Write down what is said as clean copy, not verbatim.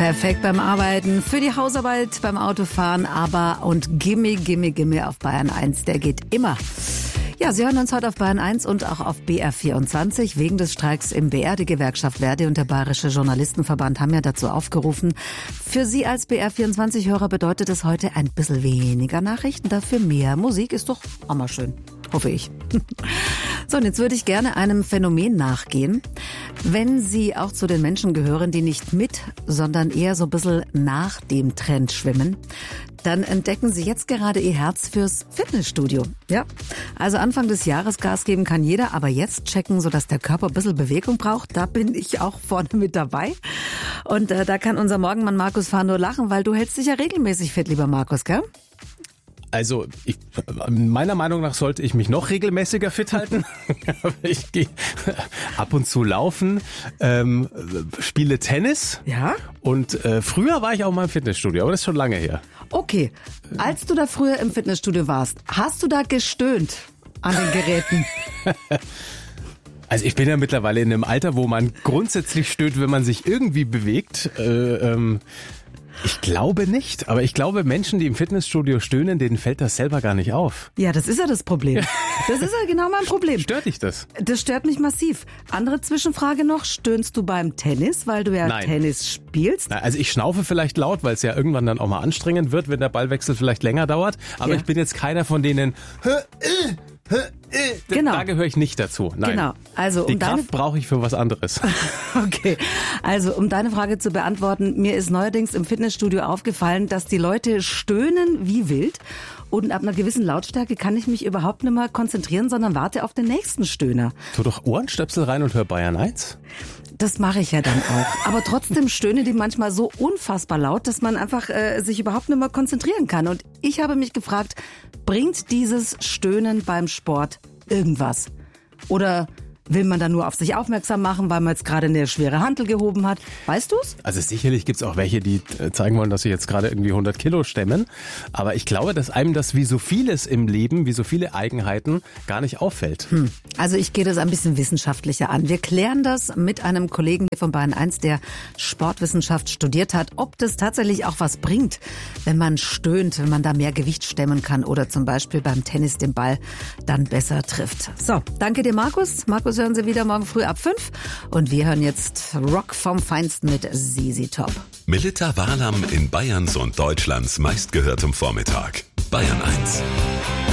Perfekt beim Arbeiten, für die Hausarbeit, beim Autofahren, aber und Gimme auf Bayern 1, der geht immer. Ja, Sie hören uns heute auf Bayern 1 und auch auf BR24 wegen des Streiks im BR. Die Gewerkschaft Verdi und der Bayerische Journalistenverband haben ja dazu aufgerufen. Für Sie als BR24-Hörer bedeutet es heute ein bisschen weniger Nachrichten, dafür mehr Musik. Ist doch auch mal schön, hoffe ich. So, und jetzt würde ich gerne einem Phänomen nachgehen. Wenn Sie auch zu den Menschen gehören, die nicht mit, sondern eher so ein bisschen nach dem Trend schwimmen, dann entdecken Sie jetzt gerade Ihr Herz fürs Fitnessstudio. Ja, also Anfang des Jahres Gas geben kann jeder, aber jetzt checken, sodass der Körper ein bisschen Bewegung braucht. Da bin ich auch vorne mit dabei. Und da kann unser Morgenmann Markus Fahr nur lachen, weil du hältst dich ja regelmäßig fit, lieber Markus, gell? Also meiner Meinung nach sollte ich mich noch regelmäßiger fit halten. Ich gehe ab und zu laufen, spiele Tennis. Ja? Und früher war ich auch mal im Fitnessstudio, aber das ist schon lange her. Okay, als du da früher im Fitnessstudio warst, hast du da gestöhnt an den Geräten? Also ich bin ja mittlerweile in einem Alter, wo man grundsätzlich stöhnt, wenn man sich irgendwie bewegt. Ich glaube nicht, aber ich glaube, Menschen, die im Fitnessstudio stöhnen, denen fällt das selber gar nicht auf. Ja, das ist ja das Problem. Das ist ja genau mein Problem. Stört dich das? Das stört mich massiv. Andere Zwischenfrage noch, stöhnst du beim Tennis, weil du ja Nein. Tennis spielst? Also ich schnaufe vielleicht laut, weil es ja irgendwann dann auch mal anstrengend wird, wenn der Ballwechsel vielleicht länger dauert. Aber Ja. ich bin jetzt keiner von denen... Genau. Da gehöre ich nicht dazu. Nein. Genau. Also, Die Kraft brauche ich für was anderes. Okay, also um deine Frage zu beantworten, mir ist neuerdings im Fitnessstudio aufgefallen, dass die Leute stöhnen wie wild und ab einer gewissen Lautstärke kann ich mich überhaupt nicht mehr konzentrieren, sondern warte auf den nächsten Stöhner. Tu doch Ohrenstöpsel rein und hör Bayern 1. Das mache ich ja dann auch. Aber trotzdem stöhnen die manchmal so unfassbar laut, dass man einfach sich überhaupt nicht mehr konzentrieren kann. Und ich habe mich gefragt, bringt dieses Stöhnen beim Sport irgendwas? Oder will man da nur auf sich aufmerksam machen, weil man jetzt gerade eine schwere Hantel gehoben hat? Weißt du's? Also sicherlich gibt's auch welche, die zeigen wollen, dass sie jetzt gerade irgendwie 100 Kilo stemmen. Aber ich glaube, dass einem das wie so vieles im Leben, wie so viele Eigenheiten gar nicht auffällt. Also ich gehe das ein bisschen wissenschaftlicher an. Wir klären das mit einem Kollegen von Bayern 1, der Sportwissenschaft studiert hat, ob das tatsächlich auch was bringt, wenn man stöhnt, wenn man da mehr Gewicht stemmen kann oder zum Beispiel beim Tennis den Ball dann besser trifft. So, danke dir Markus. Markus hören Sie wieder morgen früh ab 5 und wir hören jetzt Rock vom Feinsten mit ZZ Top. Melitta Wahlam in Bayerns und Deutschlands meistgehörtem Vormittag. Bayern 1.